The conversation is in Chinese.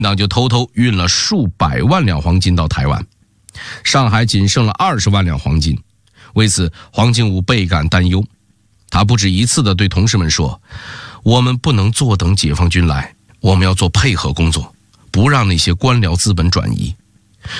那就偷偷运了数百万两黄金到台湾。上海仅剩了20万两黄金，为此黄敬武倍感担忧。他不止一次地对同事们说，我们不能坐等解放军来，我们要做配合工作，不让那些官僚资本转移。